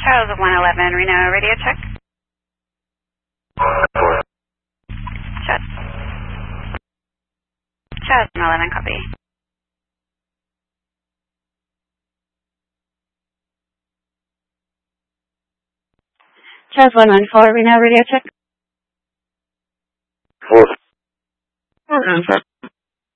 Charles 111, Reno, radio check. Charles 111, copy. Charles 114, Reno, radio check. 4.